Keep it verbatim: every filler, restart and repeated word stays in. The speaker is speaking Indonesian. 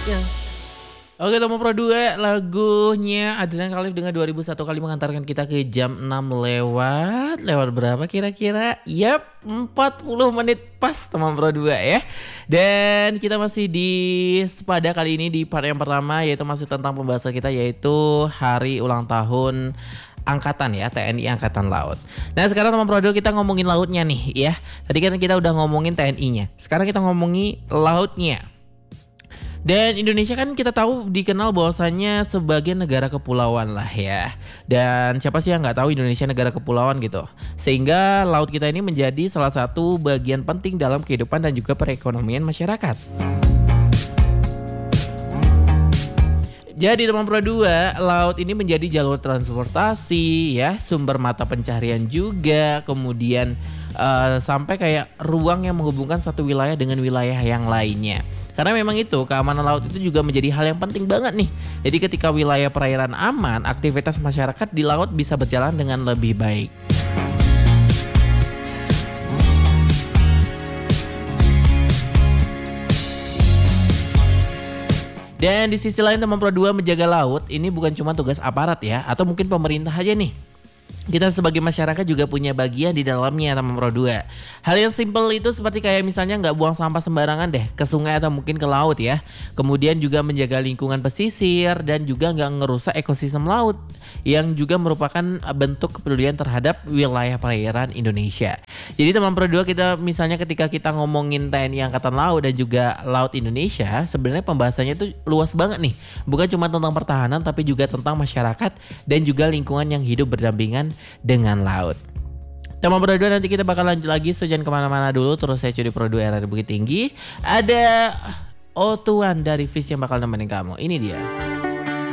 Oke, Tomo Pro dua lagunya Adrian Khalif dengan dua ribu satu kali mengantarkan kita ke jam enam lewat lewat berapa kira-kira? Yap, empat puluh menit pas Tomo Pro dua ya. Dan kita masih di pada kali ini di part yang pertama, yaitu masih tentang pembahasan kita, yaitu hari ulang tahun Angkatan ya, T N I Angkatan Laut. Nah sekarang teman Prodo kita ngomongin lautnya nih ya. Tadi kan kita udah ngomongin T N I-nya. Sekarang kita ngomongin lautnya. Dan Indonesia kan kita tahu dikenal bahwasannya sebagai negara kepulauan lah ya. Dan siapa sih yang nggak tahu Indonesia negara kepulauan gitu. Sehingga laut kita ini menjadi salah satu bagian penting dalam kehidupan dan juga perekonomian masyarakat. Jadi teman Pro dua, laut ini menjadi jalur transportasi ya, sumber mata pencaharian juga, kemudian uh, sampai kayak ruang yang menghubungkan satu wilayah dengan wilayah yang lainnya. Karena memang itu, keamanan laut itu juga menjadi hal yang penting banget nih. Jadi ketika wilayah perairan aman, aktivitas masyarakat di laut bisa berjalan dengan lebih baik. Dan di sisi lain teman Pro dua, menjaga laut ini bukan cuma tugas aparat ya, atau mungkin pemerintah aja nih. Kita sebagai masyarakat juga punya bagian di dalamnya teman Pro dua. Hal yang simpel itu seperti kayak misalnya nggak buang sampah sembarangan deh ke sungai atau mungkin ke laut ya. Kemudian juga menjaga lingkungan pesisir dan juga nggak ngerusak ekosistem laut, yang juga merupakan bentuk kepedulian terhadap wilayah perairan Indonesia. Jadi teman Pro dua, kita misalnya ketika kita ngomongin T N I Angkatan Laut dan juga Laut Indonesia, sebenarnya pembahasannya itu luas banget nih. Bukan cuma tentang pertahanan tapi juga tentang masyarakat dan juga lingkungan yang hidup berdampingan dengan laut. Teman Pro dua, nanti kita bakal lanjut lagi, so jangan kemana-mana dulu. Terus saya Curi Pro dua R R Bukit Tinggi. Ada Otuan dari Fish yang bakal nemenin kamu. Ini dia.